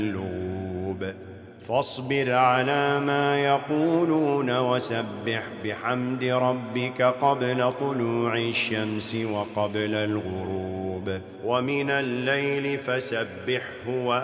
اللغوب فاصبر على ما يقولون وسبح بحمد ربك قبل طلوع الشمس وقبل الغروب ومن الليل فسبحه